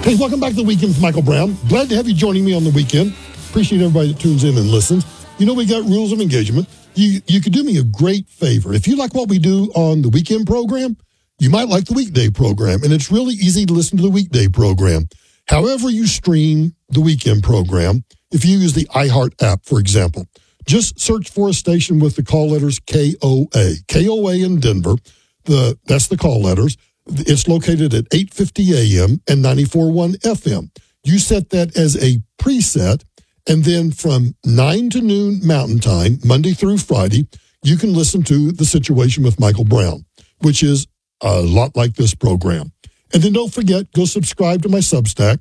Hey, welcome back to The Weekend with Michael Brown. Glad to have you joining me on the weekend. Appreciate everybody that tunes in and listens. You know, we got rules of engagement. You could do me a great favor. If you like what we do on the weekend program, you might like the weekday program. And it's really easy to listen to the weekday program. However you stream the weekend program, if you use the iHeart app, for example, just search for a station with the call letters KOA. KOA in Denver. That's the call letters. It's located at 850 AM and 94.1 FM. You set that as a preset, and then from 9 to noon Mountain Time, Monday through Friday, you can listen to The Situation with Michael Brown, which is a lot like this program. And then don't forget, go subscribe to my Substack,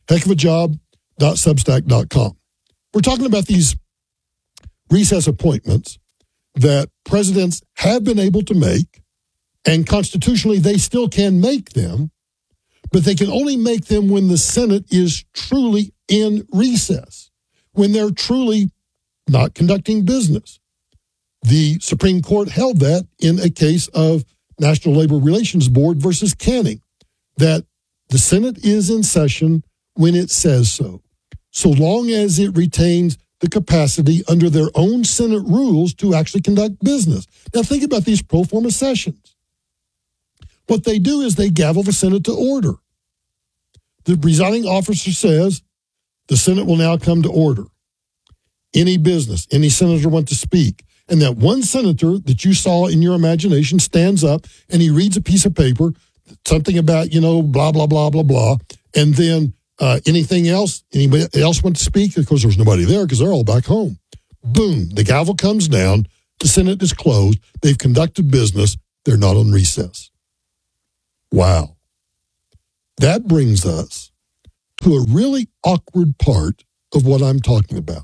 heckofajob.substack.com. We're talking about these recess appointments that presidents have been able to make, and constitutionally they still can make them, but they can only make them when the Senate is truly in recess, when they're truly not conducting business. The Supreme Court held that in a case of National Labor Relations Board versus Canning, that the Senate is in session when it says so long as it retains the capacity under their own Senate rules to actually conduct business. Now think about these pro forma sessions. What they do is they gavel the Senate to order. The presiding officer says the Senate will now come to order. Any business, any senator want to speak. And that one senator that you saw in your imagination stands up and he reads a piece of paper, something about, blah, blah, blah, blah, blah. And then anything else, anybody else want to speak? Of course, there's nobody there because they're all back home. Boom, the gavel comes down. The Senate is closed. They've conducted business. They're not on recess. Wow. That brings us to a really awkward part of what I'm talking about.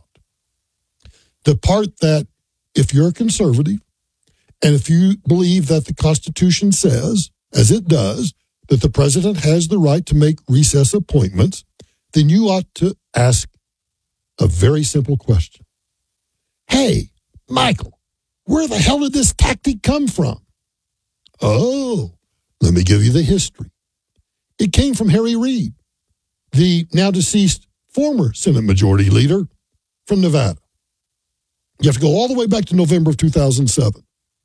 The part that if you're a conservative and if you believe that the Constitution says, as it does, that the president has the right to make recess appointments, then you ought to ask a very simple question. Hey, Michael, where the hell did this tactic come from? Oh, let me give you the history. It came from Harry Reid, the now deceased former Senate Majority Leader from Nevada. You have to go all the way back to November of 2007,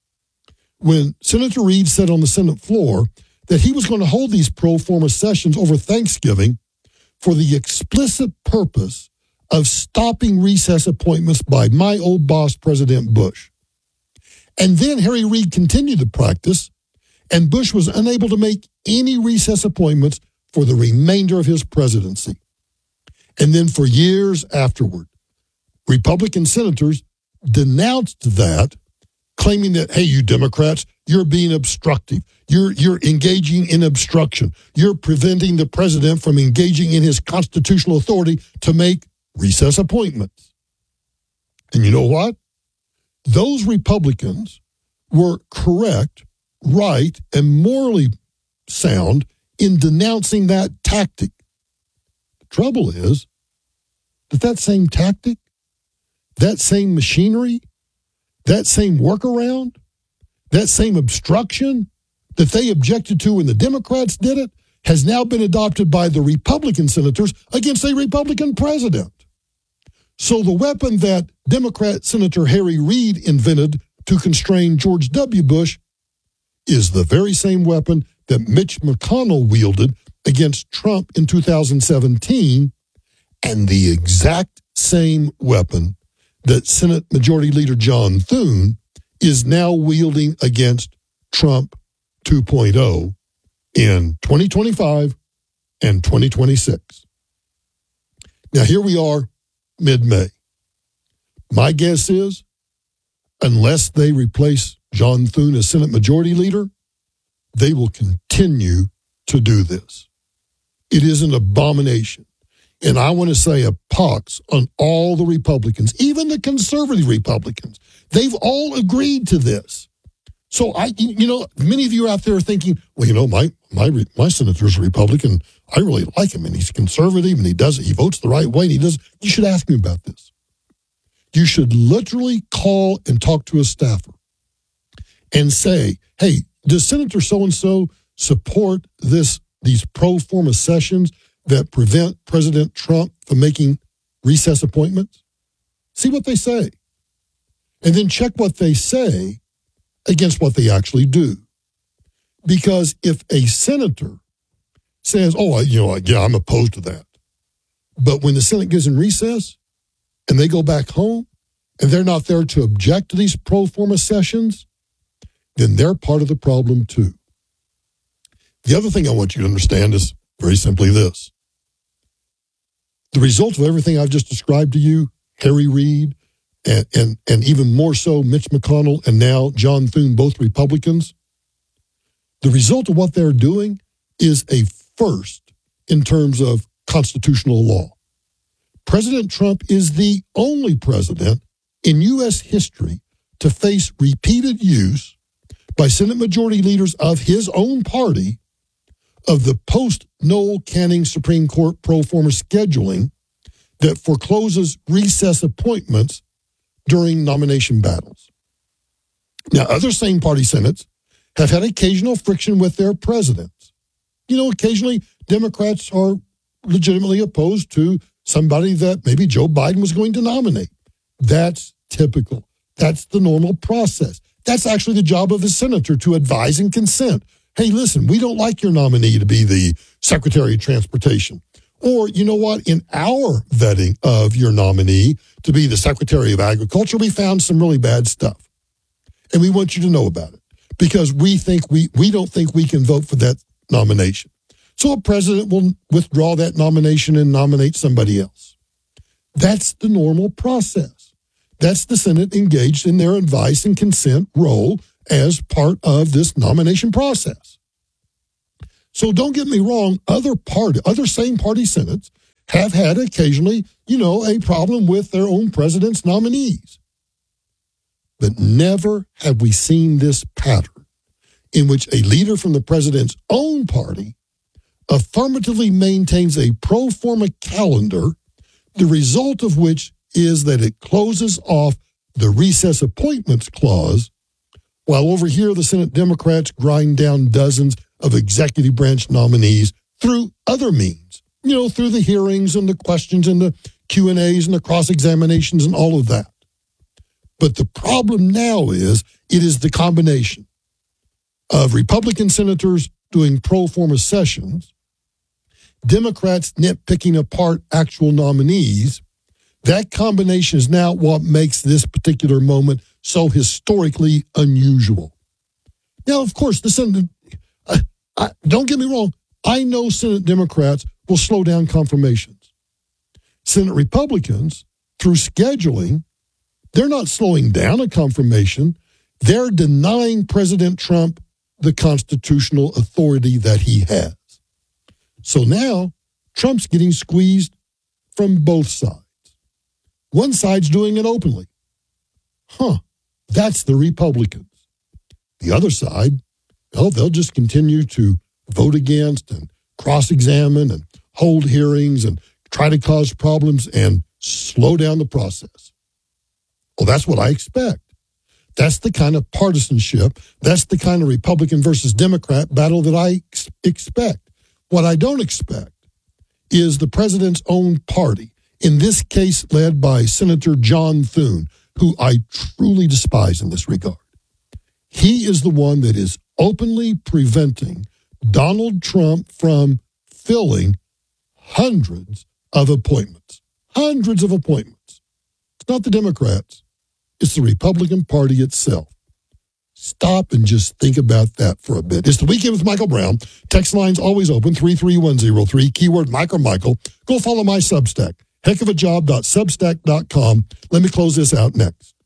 when Senator Reid said on the Senate floor that he was going to hold these pro forma sessions over Thanksgiving for the explicit purpose of stopping recess appointments by my old boss, President Bush. And then Harry Reid continued the practice, and Bush was unable to make any recess appointments for the remainder of his presidency. And then for years afterward, Republican senators denounced that, claiming that, hey, you Democrats, you're being obstructive. You're engaging in obstruction. You're preventing the president from engaging in his constitutional authority to make recess appointments. And you know what? Those Republicans were correct, right, and morally sound in denouncing that tactic. The trouble is that same tactic, that same machinery, that same workaround, that same obstruction that they objected to when the Democrats did it has now been adopted by the Republican senators against a Republican president. So the weapon that Democrat Senator Harry Reid invented to constrain George W. Bush is the very same weapon that Mitch McConnell wielded against Trump in 2017, and the exact same weapon that Senate Majority Leader John Thune is now wielding against Trump 2.0 in 2025 and 2026. Now, here we are, mid-May. My guess is, unless they replace John Thune as Senate Majority Leader, they will continue to do this. It is an abomination. And I want to say a pox on all the Republicans, even the conservative Republicans. They've all agreed to this. So many of you out there are thinking, well, my senator's a Republican. I really like him, and he's conservative, and he votes the right way, and he does. You should ask me about this. You should literally call and talk to a staffer and say, hey, does Senator so-and-so support these pro forma sessions that prevent President Trump from making recess appointments? See what they say. And then check what they say against what they actually do. Because if a senator says, I'm opposed to that, but when the Senate goes in recess and they go back home and they're not there to object to these pro forma sessions, then they're part of the problem too. The other thing I want you to understand is very simply this. The result of everything I've just described to you, Harry Reid, and even more so Mitch McConnell and now John Thune, both Republicans, the result of what they're doing is a first in terms of constitutional law. President Trump is the only president in U.S. history to face repeated use by Senate Majority Leaders of his own party of the post-Noel Canning Supreme Court pro forma scheduling that forecloses recess appointments during nomination battles. Now, other same-party Senates have had occasional friction with their presidents. Occasionally Democrats are legitimately opposed to somebody that maybe Joe Biden was going to nominate. That's typical. That's the normal process. That's actually the job of a senator, to advise and consent. Hey, listen, we don't like your nominee to be the Secretary of Transportation. Or, you know what, in our vetting of your nominee to be the Secretary of Agriculture, we found some really bad stuff. And we want you to know about it because we don't think we can vote for that nomination. So a president will withdraw that nomination and nominate somebody else. That's the normal process. That's the Senate engaged in their advice and consent role as part of this nomination process. So don't get me wrong, other same party Senates have had occasionally, a problem with their own president's nominees. But never have we seen this pattern in which a leader from the president's own party affirmatively maintains a pro forma calendar, the result of which is that it closes off the recess appointments clause, while over here the Senate Democrats grind down dozens of executive branch nominees through other means, through the hearings and the questions and the Q&As and the cross-examinations and all of that. But the problem now is it is the combination of Republican senators doing pro forma sessions, Democrats nitpicking apart actual nominees. That combination is now what makes this particular moment so historically unusual. Now, of course, the Senate, don't get me wrong, I know Senate Democrats will slow down confirmations. Senate Republicans, through scheduling, they're not slowing down a confirmation. They're denying President Trump the constitutional authority that he has. So now Trump's getting squeezed from both sides. One side's doing it openly. That's the Republicans. The other side, they'll just continue to vote against and cross-examine and hold hearings and try to cause problems and slow down the process. Well, that's what I expect. That's the kind of partisanship, that's the kind of Republican versus Democrat battle that I expect. What I don't expect is the president's own party, in this case led by Senator John Thune, who I truly despise in this regard. He is the one that is openly preventing Donald Trump from filling hundreds of appointments. Hundreds of appointments. It's not the Democrats. It's the Republican Party itself. Stop and just think about that for a bit. It's the Weekend with Michael Brown. Text line's always open, 33103, keyword Mike or Michael. Go follow my Substack, heckofajob.substack.com. Let me close this out next.